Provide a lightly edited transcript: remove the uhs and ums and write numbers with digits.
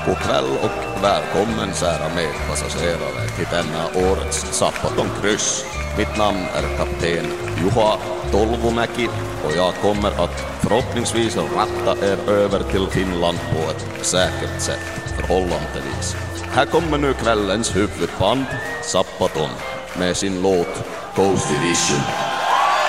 God kväll och välkommen kära medpassagerare till denna årets Sappaton-kryss. Mitt namn är kapten Juha Tolvumäki och jag kommer att förhoppningsvis ratta er över till Finland på ett säkert sätt, förhållandevis. Här kommer nu kvällens huvudband Sappaton med sin låt Coast Edition.